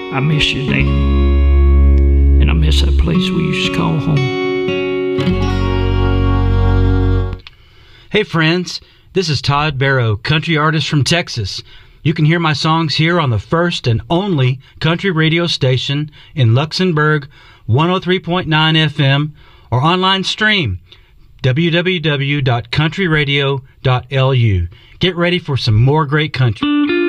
I miss you, Dad. And I miss that place we used to call home. Hey friends, this is Todd Barrow, country artist from Texas. You can hear my songs here on the first and only country radio station in Luxembourg, 103.9 FM, or online stream, www.countryradio.lu. Get ready for some more great country.